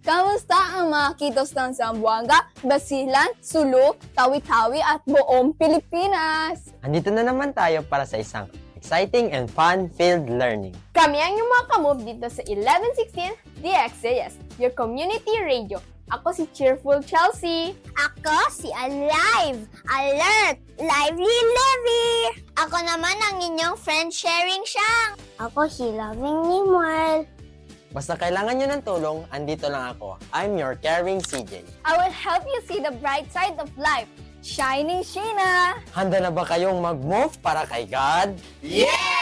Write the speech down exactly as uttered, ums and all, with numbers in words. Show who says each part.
Speaker 1: Kamusta ang mga kitos ng Zamboanga, Basilan, Sulu, Tawi-Tawi at buong Pilipinas?
Speaker 2: Andito na naman tayo para sa isang exciting and fun-filled learning.
Speaker 1: Kami ang yung mga kamove dito sa eleven sixteen D X A S, your community radio. Ako si Cheerful Chelsea.
Speaker 3: Ako si Alive, Alert, Lively Levy. Ako naman ang inyong friend sharing Shang. Ako si Loving Nimwell.
Speaker 2: Basta kailangan nyo ng tulong, andito lang ako. I'm your caring C J.
Speaker 1: I will help you see the bright side of life. Shining Sheena!
Speaker 2: Handa na ba kayong mag-move para kay God?
Speaker 3: Yeah!